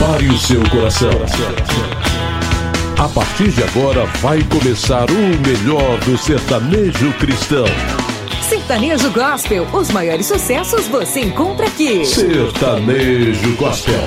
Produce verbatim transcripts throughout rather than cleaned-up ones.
Prepare o seu coração. A partir de agora vai começar o melhor do sertanejo cristão. Sertanejo Gospel, os maiores sucessos você encontra aqui. Sertanejo Gospel.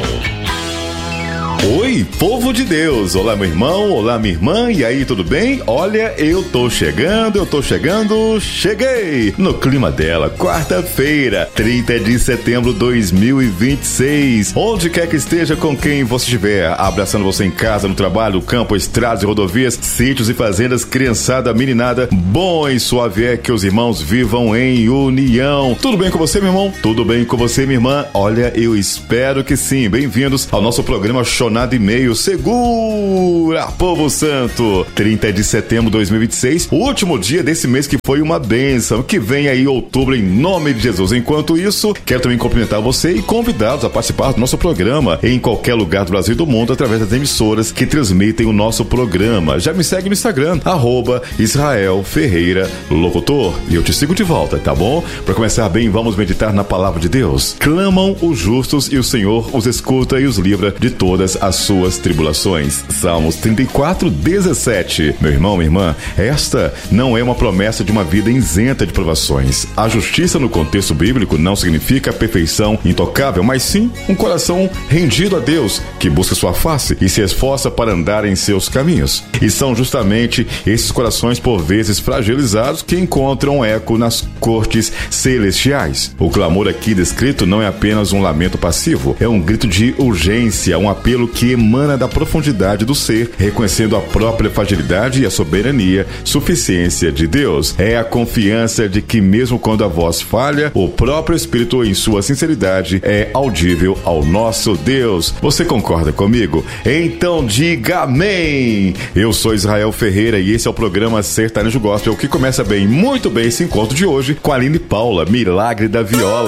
Oi, povo de Deus! Olá, meu irmão, olá, minha irmã, e aí, tudo bem? Olha, eu tô chegando, eu tô chegando, cheguei! No clima dela, quarta-feira, trinta de setembro de dois mil e vinte e seis. Onde quer que esteja, com quem você estiver, abraçando você em casa, no trabalho, campo, estradas e rodovias, sítios e fazendas, criançada, meninada, bom e suave é que os irmãos vivam em união. Tudo bem com você, meu irmão? Tudo bem com você, minha irmã? Olha, eu espero que sim. Bem-vindos ao nosso programa Show Nada e meio. Segura, povo santo! trinta de setembro de dois mil e vinte e seis, o último dia desse mês que foi uma bênção. Que vem aí outubro em nome de Jesus. Enquanto isso, quero também cumprimentar você e convidá-los a participar do nosso programa em qualquer lugar do Brasil e do mundo através das emissoras que transmitem o nosso programa. Já me segue no Instagram, arroba Israel Ferreira Locutor. E eu te sigo de volta, tá bom? Para começar bem, vamos meditar na palavra de Deus. Clamam os justos e o Senhor os escuta e os livra de todas as suas tribulações. Salmos trinta e quatro, dezessete. Meu irmão, minha irmã, esta não é uma promessa de uma vida isenta de provações. A justiça no contexto bíblico não significa perfeição intocável, mas sim um coração rendido a Deus, que busca sua face e se esforça para andar em seus caminhos. E são justamente esses corações por vezes fragilizados que encontram eco nas cortes celestiais. O clamor aqui descrito não é apenas um lamento passivo, é um grito de urgência, um apelo que emana da profundidade do ser, reconhecendo a própria fragilidade e a soberania, suficiência de Deus. É a confiança de que mesmo quando a voz falha, o próprio Espírito em sua sinceridade é audível ao nosso Deus. Você concorda comigo? Então diga amém! Eu sou Israel Ferreira e esse é o programa Sertanejo Gospel, que começa bem, muito bem, esse encontro de hoje com a Aline Paula, Milagre da Viola.